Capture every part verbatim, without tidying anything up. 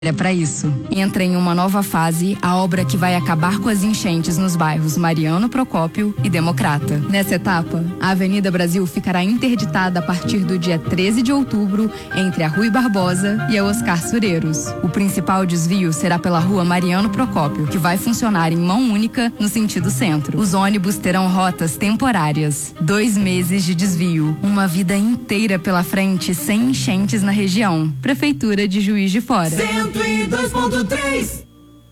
É para isso. Entra em uma nova fase a obra que vai acabar com as enchentes nos bairros Mariano Procópio e Democrata. Nessa etapa, a Avenida Brasil ficará interditada a partir do dia treze de outubro entre a Rui Barbosa e a Oscar Sureiros. O principal desvio será pela Rua Mariano Procópio, que vai funcionar em mão única no sentido centro. Os ônibus terão rotas temporárias. Dois meses de desvio. Uma vida inteira pela frente sem enchentes na região. Prefeitura de Juiz de Fora. cento e dois ponto três.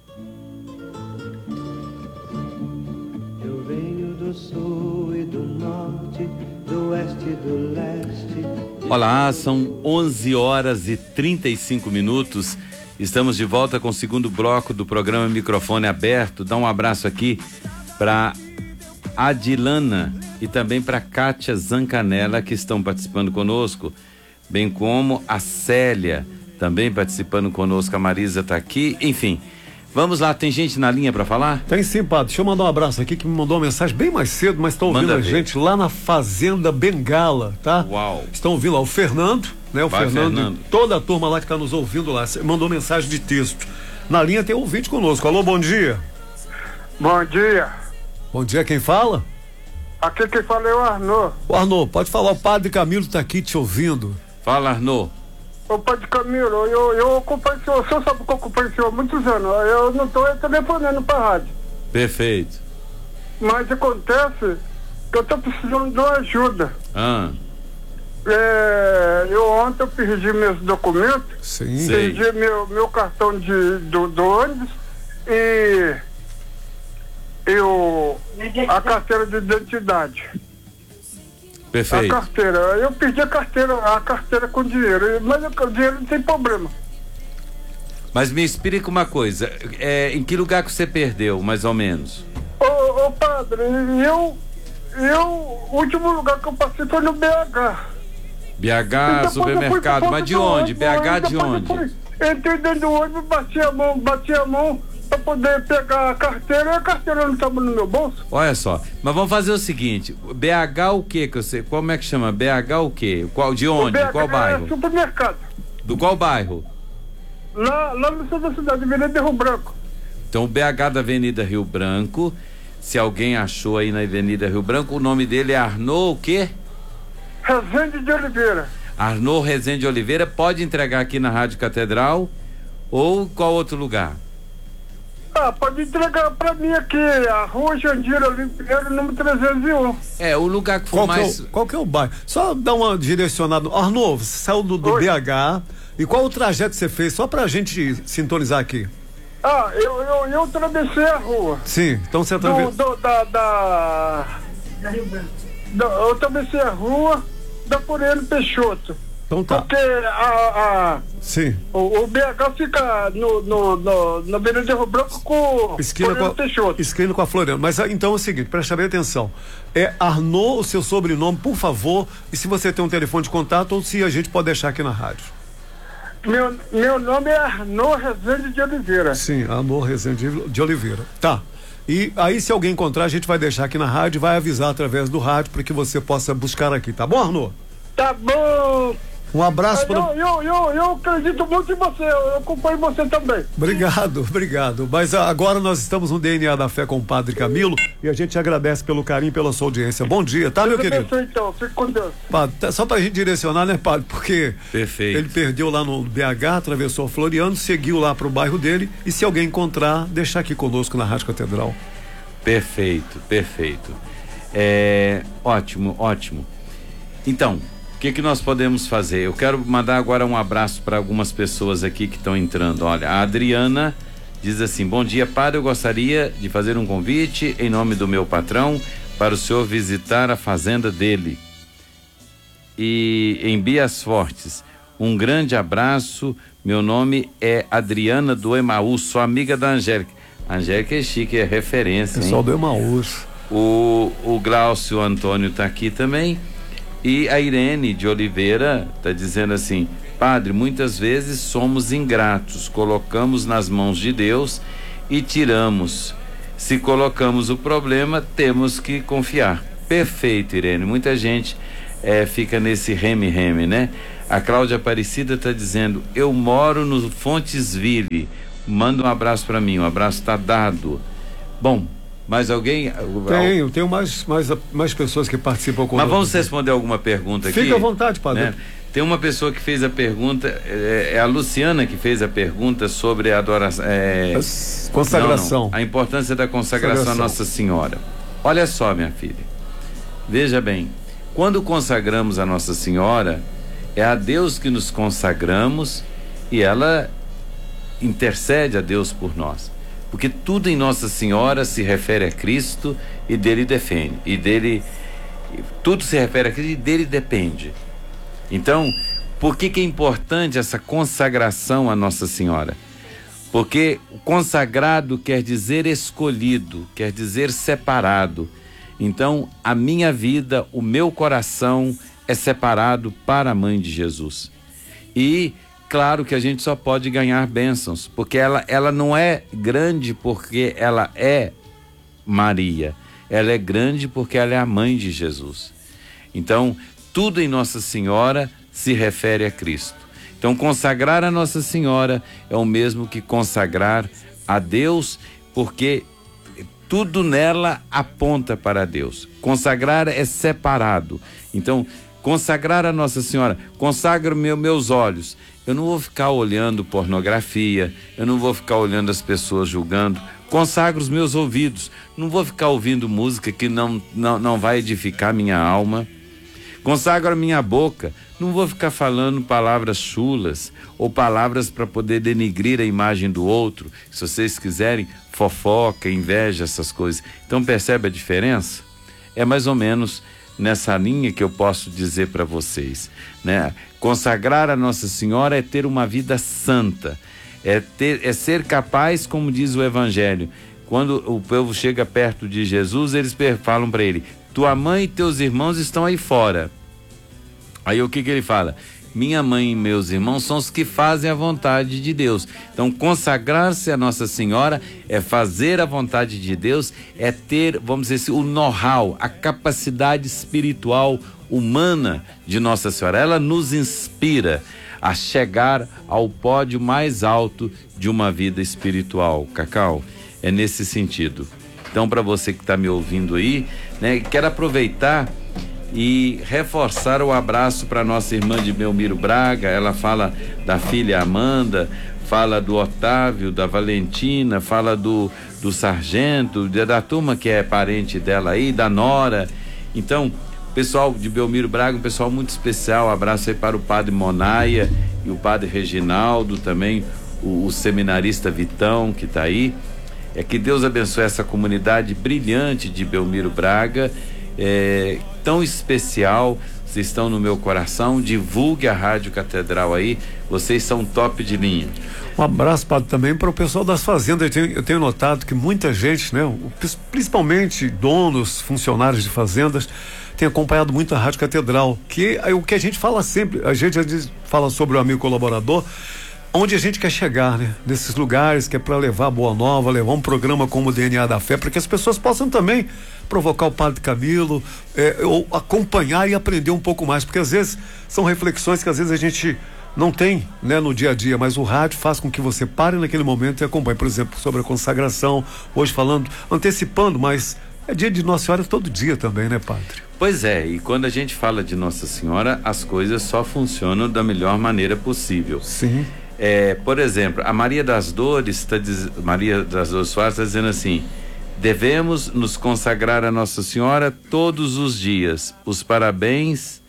Eu venho do sul e do norte, do oeste e do leste. Olá, são onze horas e trinta e cinco minutos. Estamos de volta com o segundo bloco do programa Microfone Aberto. Dá um abraço aqui para Adilana e também para Kátia Zancanella, que estão participando conosco, bem como a Célia, também participando conosco. A Marisa está aqui, enfim. Vamos lá, tem gente na linha para falar? Tem sim, padre. Deixa eu mandar um abraço aqui, que me mandou uma mensagem bem mais cedo, mas está ouvindo Manda a ver. gente lá na Fazenda Bengala, tá? Uau. Estão ouvindo lá o Fernando, né? O Vai, Fernando, Fernando. E toda a turma lá que está nos ouvindo lá, mandou mensagem de texto. Na linha tem ouvinte conosco. Alô, bom dia. Bom dia. Bom dia, quem fala? Aqui quem fala é o Arnô. O Arnô, pode falar, o padre Camilo está aqui te ouvindo. Fala, Arnô. Ô, padre Camilo, eu, eu acompanho o senhor, o senhor sabe que eu acompanho o senhor há muitos anos, eu não estou telefonando para a rádio. Perfeito. Mas acontece que eu estou precisando de uma ajuda. Ah. É, eu ontem eu perdi meus documentos, Sim. perdi meu, meu cartão de, do, do ônibus e eu, a carteira de identidade. Perfeito. A carteira, eu perdi a carteira, a carteira com dinheiro, mas o dinheiro não tem problema. Mas me explica uma coisa, é, em que lugar que você perdeu, mais ou menos? Ô, ô padre, eu, eu, o último lugar que eu passei foi no B H. B H, supermercado, mas de onde? B H de onde? Eu entrei dentro do ônibus, bati a mão, bati a mão para poder pegar a carteira, e a carteira não estava no meu bolso. Olha só, mas vamos fazer o seguinte, B H o que que eu sei, como é que chama? B H o que? Qual, de onde? B H Qual bairro? É supermercado. Do qual bairro? Lá, lá no centro da cidade, Avenida Rio Branco. Então o B H da Avenida Rio Branco, se alguém achou aí na Avenida Rio Branco, o nome dele é Arnô o quê? Rezende de Oliveira. Arnô Rezende de Oliveira, pode entregar aqui na Rádio Catedral ou qual outro lugar? Ah, pode entregar pra mim aqui, a Rua Jandira Oliveira, número trezentos e um. É, o lugar que for Qual, mais... que é o, qual que é o bairro? Só dar uma direcionada. Arnô, você saiu do, do B H, e qual o trajeto que você fez? Só pra gente sintonizar aqui. Ah, eu, eu, eu atravessei a rua. Sim, então você Do, atravessou. do, da, da... Da Rio Branco. Da, eu atravessei a rua da Floriano Peixoto. Então tá. Porque a, a, Sim. o, o B H fica no, no, no, na Avenida Rio Branco com Esquina com, a, esquina com a Floriano. Mas então é o seguinte, presta bem atenção. É Arnô, o seu sobrenome, por favor, e se você tem um telefone de contato ou se a gente pode deixar aqui na rádio. Meu, meu nome é Arnô Rezende de Oliveira. Sim, Arnô Rezende de Oliveira. Tá. E aí, se alguém encontrar, a gente vai deixar aqui na rádio e vai avisar através do rádio para que você possa buscar aqui, tá bom, Arnô? Tá bom. Um abraço para... Eu, eu, eu, eu acredito muito em você, eu acompanho você também. Obrigado, obrigado. Mas agora nós estamos no D N A da Fé com o Padre Camilo e a gente agradece pelo carinho, pela sua audiência. Bom dia, tá, meu querido? Perfeito, então, fique com Deus. Padre, só pra gente direcionar, né, Padre? Porque Perfeito. Ele perdeu lá no B H, atravessou Floriano, seguiu lá pro bairro dele e se alguém encontrar, deixar aqui conosco na Rádio Catedral. Perfeito, perfeito. É, ótimo, ótimo. Então, o que que nós podemos fazer? Eu quero mandar agora um abraço para algumas pessoas aqui que estão entrando. Olha, a Adriana diz assim: bom dia, padre, eu gostaria de fazer um convite em nome do meu patrão para o senhor visitar a fazenda dele e em Bias Fortes. Um grande abraço, meu nome é Adriana do Emaús, sou amiga da Angélica. A Angélica é chique, é referência, Pessoal hein? do Emaús. O, o Glaucio Antônio tá aqui também. E a Irene de Oliveira está dizendo assim: padre, muitas vezes somos ingratos, colocamos nas mãos de Deus e tiramos. Se colocamos o problema, temos que confiar. Perfeito, Irene. Muita gente é, fica nesse reme-reme, né? A Cláudia Aparecida está dizendo, eu moro no Fontesville, manda um abraço para mim, um abraço está dado. Bom, mais alguém? Tenho, tenho mais, mais, mais pessoas que participam conosco. Mas vamos responder alguma pergunta aqui? Fique à vontade, padre. Né? Tem uma pessoa que fez a pergunta, é, é a Luciana que fez a pergunta sobre a adoração. É, consagração. Não, não, a importância da consagração, consagração à Nossa Senhora. Olha só, minha filha. Veja bem, quando consagramos a Nossa Senhora, é a Deus que nos consagramos e ela intercede a Deus por nós. Porque tudo em Nossa Senhora se refere a Cristo e dele defende. E dele. Tudo se refere a Cristo e dele depende. Então, por que que é importante essa consagração a Nossa Senhora? Porque consagrado quer dizer escolhido, quer dizer separado. Então, a minha vida, o meu coração é separado para a Mãe de Jesus. E claro que a gente só pode ganhar bênçãos, porque ela, ela não é grande porque ela é Maria. Ela é grande porque ela é a Mãe de Jesus. Então, tudo em Nossa Senhora se refere a Cristo. Então, consagrar a Nossa Senhora é o mesmo que consagrar a Deus, porque tudo nela aponta para Deus. Consagrar é separado. Então, consagrar a Nossa Senhora, consagro meu, meus olhos. Eu não vou ficar olhando pornografia, eu não vou ficar olhando as pessoas julgando. Consagro os meus ouvidos, não vou ficar ouvindo música que não, não, não vai edificar minha alma. Consagro a minha boca, não vou ficar falando palavras chulas ou palavras para poder denigrir a imagem do outro. Se vocês quiserem, fofoca, inveja, essas coisas. Então percebe a diferença? É mais ou menos nessa linha que eu posso dizer para vocês, né? Consagrar a Nossa Senhora é ter uma vida santa, é, ter, é ser capaz, como diz o Evangelho, quando o povo chega perto de Jesus, eles falam para ele, tua mãe e teus irmãos estão aí fora. Aí o que que ele fala? Minha mãe e meus irmãos são os que fazem a vontade de Deus. Então, consagrar-se a Nossa Senhora é fazer a vontade de Deus, é ter, vamos dizer assim, o know-how, a capacidade espiritual humana de Nossa Senhora. Ela nos inspira a chegar ao pódio mais alto de uma vida espiritual. Cacau, é nesse sentido. Então, para você que está me ouvindo aí, né, quero aproveitar e reforçar o abraço para nossa irmã de Belmiro Braga. Ela fala da filha Amanda, fala do Otávio, da Valentina, fala do, do sargento, da, da turma que é parente dela aí, da Nora. Então, pessoal de Belmiro Braga, um pessoal muito especial. Um abraço aí para o padre Monaia e o padre Reginaldo, também o, o seminarista Vitão, que está aí. É que Deus abençoe essa comunidade brilhante de Belmiro Braga, é, tão especial. Vocês estão no meu coração. Divulgue a Rádio Catedral aí, vocês são top de linha. Um abraço, padre, também para o pessoal das fazendas. Eu tenho, eu tenho notado que muita gente, né, principalmente donos, funcionários de fazendas, tem acompanhado muito a Rádio Catedral, que é o que a gente fala sempre. A gente fala sobre o amigo colaborador, onde a gente quer chegar, né? Nesses lugares que é para levar boa nova, levar um programa como o D N A da Fé, para que as pessoas possam também provocar o Padre Camilo, é, ou acompanhar e aprender um pouco mais, porque às vezes são reflexões que às vezes a gente não tem, né, no dia a dia, mas o rádio faz com que você pare naquele momento e acompanhe. Por exemplo, sobre a consagração, hoje falando, antecipando, mas é dia de Nossa Senhora todo dia também, né, padre? Pois é, e quando a gente fala de Nossa Senhora, as coisas só funcionam da melhor maneira possível. Sim. É, por exemplo, a Maria das Dores tá diz, Maria das Dores Soares está dizendo assim: devemos nos consagrar a Nossa Senhora todos os dias. Os parabéns,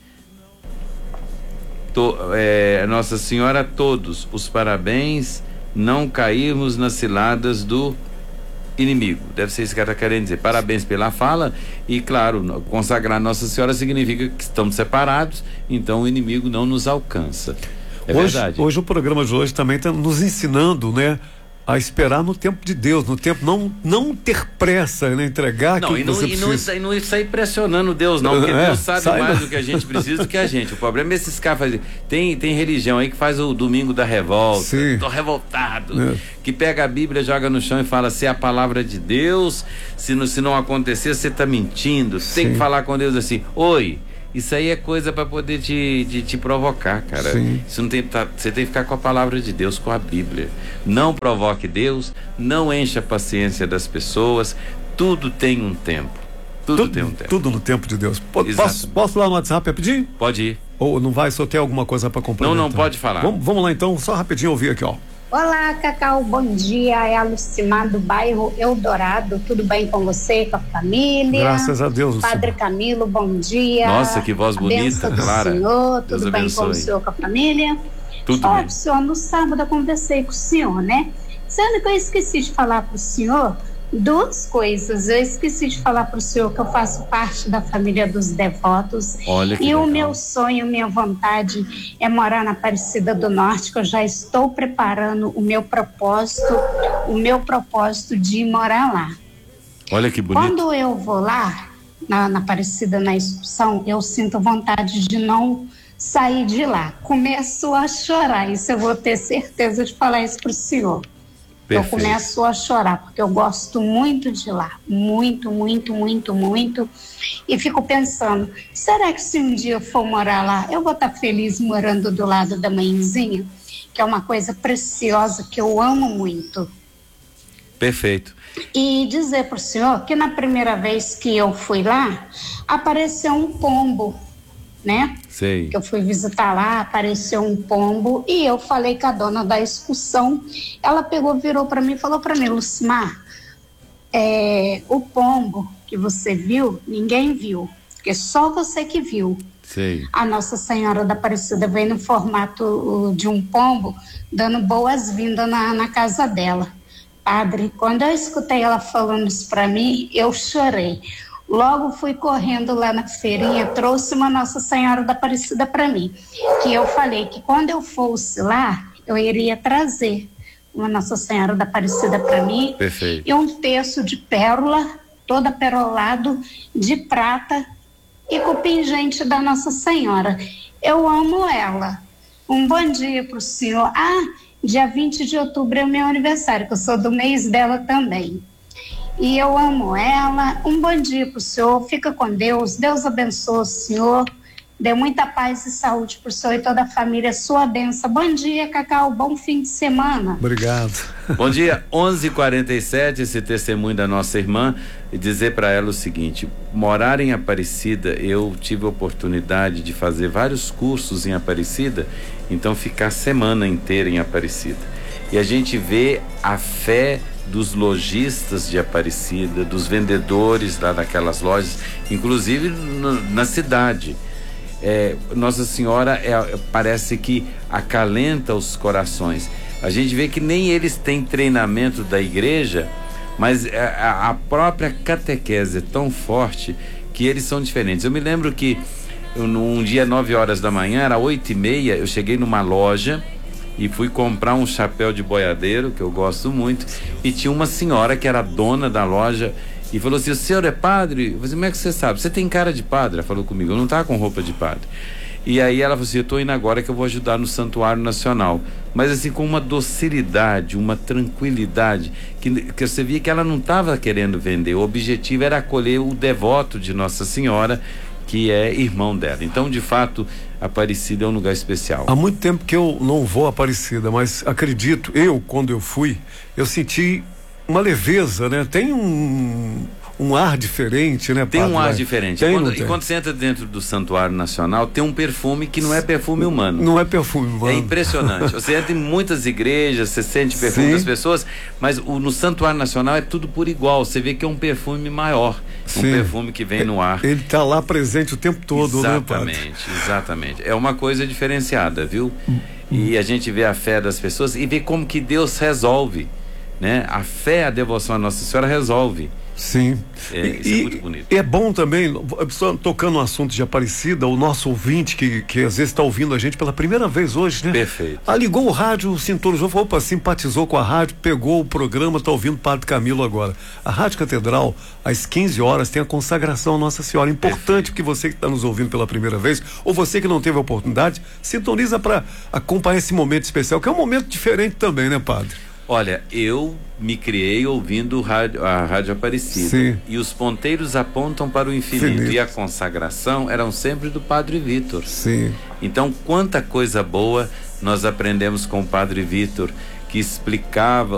to, é, Nossa Senhora a todos. Os parabéns, não cairmos nas ciladas do inimigo. Deve ser isso que ela está querendo dizer. Parabéns pela fala. E claro, consagrar Nossa Senhora significa que estamos separados, então o inimigo não nos alcança. É hoje, verdade. Hoje o programa de hoje também está nos ensinando, né, a esperar no tempo de Deus, no tempo, não, não ter pressa, né, entregar não, aquilo e não, que você e precisa. não, e não sair pressionando Deus, não, porque é, Deus sabe mais da... do que a gente precisa do que a gente. O problema é esses caras fazem. Tem, tem religião aí que faz o domingo da revolta. Sim. Tô revoltado. É. Que pega a Bíblia, joga no chão e fala: se é a palavra de Deus, se não, se não acontecer, você tá mentindo. Você tem que falar com Deus assim: oi, Isso aí é coisa para poder te, te, te provocar, cara. Sim. Isso não tem, tá, você tem que ficar com a palavra de Deus, com a Bíblia. Não provoque Deus, não encha a paciência das pessoas. Tudo tem um tempo. Tudo, tudo tem um tempo. Tudo no tempo de Deus. P- posso, posso ir lá no WhatsApp rapidinho? Pode ir. Ou não vai, só tem alguma coisa para complementar? Não, não, pode falar. Vamos, vamos lá então, só rapidinho ouvir aqui, ó. Olá, Cacau, bom dia, é a Lucimar do bairro Eldorado, tudo bem com você, com a família? Graças a Deus, Lucimar. Padre Camilo, bom dia. Nossa, que voz a bonita, do Clara. Senhor, Deus tudo bem abençoe. com o senhor, com a família? Tudo Ó, bem. senhor, no sábado eu conversei com o senhor, né? Sendo que eu esqueci de falar pro senhor duas coisas. Eu esqueci de falar pro senhor que eu faço parte da família dos devotos. Olha que e legal. o meu sonho, minha vontade é morar na Aparecida do Norte, que eu já estou preparando o meu propósito, o meu propósito de morar lá. Olha que bonito. Quando eu vou lá, na, na Aparecida, na excursão, eu sinto vontade de não sair de lá. Começo a chorar, isso eu vou ter certeza de falar isso pro senhor. Perfeito. Eu começo a chorar, porque eu gosto muito de lá, muito, muito, muito, muito, e fico pensando, será que se um dia eu for morar lá, eu vou estar feliz morando do lado da mãezinha, que é uma coisa preciosa, que eu amo muito. Perfeito. E dizer para o senhor que na primeira vez que eu fui lá, apareceu um pombo, né? Sei. Que eu fui visitar lá, apareceu um pombo e eu falei com a dona da excursão. Ela pegou, virou para mim e falou para mim, Lucimar, é, o pombo que você viu, ninguém viu, porque só você que viu. Sei. A Nossa Senhora da Aparecida veio no formato uh, de um pombo, dando boas-vindas na, na casa dela. Padre, quando eu escutei ela falando isso para mim, eu chorei. Logo fui correndo lá na feirinha, trouxe uma Nossa Senhora da Aparecida para mim, que eu falei que quando eu fosse lá, eu iria trazer uma Nossa Senhora da Aparecida para mim. Perfeito. E um terço de pérola, toda perolado, de prata e com o pingente da Nossa Senhora. Eu amo ela. Um bom dia para o senhor. Ah, dia vinte de outubro é o meu aniversário, que eu sou do mês dela também. E eu amo ela. Um bom dia para o senhor. Fica com Deus. Deus abençoe o senhor. Dê muita paz e saúde para o senhor e toda a família. Sua bênção. Bom dia, Cacau. Bom fim de semana. Obrigado. Bom dia, onze e quarenta e sete, esse testemunho da nossa irmã, e dizer para ela o seguinte: morar em Aparecida, eu tive a oportunidade de fazer vários cursos em Aparecida, então ficar semana inteira em Aparecida. E a gente vê a fé dos lojistas de Aparecida, dos vendedores lá daquelas lojas, inclusive no, na cidade. É, Nossa Senhora é, parece que acalenta os corações. A gente vê que nem eles têm treinamento da igreja, mas a, a própria catequese é tão forte que eles são diferentes. Eu me lembro que eu, num dia nove horas da manhã, era oito e meia, eu cheguei numa loja e fui comprar um chapéu de boiadeiro, que eu gosto muito, e tinha uma senhora que era dona da loja e falou assim: o senhor é padre? Eu falei: como é que você sabe? Você tem cara de padre? Ela falou comigo. Eu não estava com roupa de padre. E aí ela falou assim: eu estou indo agora que eu vou ajudar no Santuário Nacional. Mas assim, com uma docilidade, uma tranquilidade, que, que você via que ela não estava querendo vender. O objetivo era acolher o devoto de Nossa Senhora, que é irmão dela. Então, de fato, Aparecida é um lugar especial. Há muito tempo que eu não vou a Aparecida, mas acredito, eu, quando eu fui, eu senti uma leveza, né? Tem um, um ar diferente, né, Tem padre? um ar diferente. Tem, quando, não e tem? quando você entra dentro do Santuário Nacional, tem um perfume que não é perfume humano. Não é perfume humano. É impressionante. Você entra em muitas igrejas, você sente perfume Sim. das pessoas, mas o, no Santuário Nacional é tudo por igual. Você vê que é um perfume maior. Um Sim. perfume que vem no ar. Ele está lá presente o tempo todo, né, padre? Exatamente, exatamente. É uma coisa diferenciada, viu? E a gente vê a fé das pessoas e vê como que Deus resolve, né? A fé, a devoção à Nossa Senhora resolve. Sim. É, e, isso é e- muito bonito. e é bom também, só tocando no assunto de Aparecida, o nosso ouvinte que, que às vezes está ouvindo a gente pela primeira vez hoje, né? Perfeito. Ah, ligou o rádio, sintonizou, falou, opa, simpatizou com a rádio, pegou o programa, está ouvindo o Padre Camilo agora. A Rádio Catedral, às quinze horas, tem a consagração à Nossa Senhora. Importante. Perfeito. Que você que está nos ouvindo pela primeira vez, ou você que não teve a oportunidade, sintoniza para acompanhar esse momento especial, que é um momento diferente também, né, padre? Olha, eu me criei ouvindo rádio, a Rádio Aparecida. Sim. E os ponteiros apontam para o infinito. Infinito. E a consagração eram sempre do Padre Vitor. Sim. Então, quanta coisa boa nós aprendemos com o Padre Vitor, que explicava